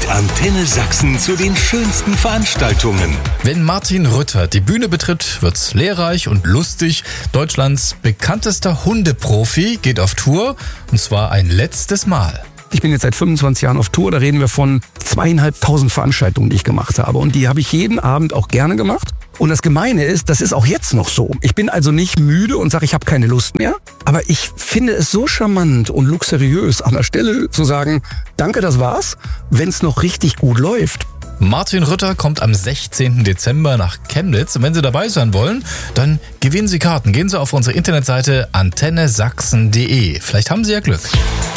Antenne Sachsen zu den schönsten Veranstaltungen. Wenn Martin Rütter die Bühne betritt, wird's lehrreich und lustig. Deutschlands bekanntester Hundeprofi geht auf Tour, und zwar ein letztes Mal. Ich bin jetzt seit 25 Jahren auf Tour, da reden wir von 2.500 Veranstaltungen, die ich gemacht habe. Und die habe ich jeden Abend auch gerne gemacht. Und das Gemeine ist, das ist auch jetzt noch so. Ich bin also nicht müde und sage, ich habe keine Lust mehr. Aber ich finde es so charmant und luxuriös, an der Stelle zu sagen, danke, das war's, wenn es noch richtig gut läuft. Martin Rütter kommt am 16. Dezember nach Chemnitz. Und wenn Sie dabei sein wollen, dann gewinnen Sie Karten. Gehen Sie auf unsere Internetseite antennesachsen.de. Vielleicht haben Sie ja Glück.